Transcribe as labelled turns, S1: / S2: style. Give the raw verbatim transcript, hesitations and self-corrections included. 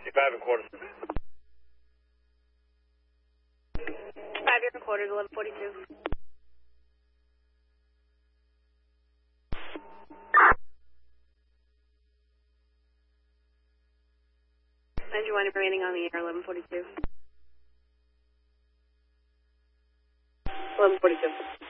S1: Five and quarters.
S2: Five and quarters, eleven forty-two. ninety-one remaining on the air, eleven forty-two. eleven forty-two.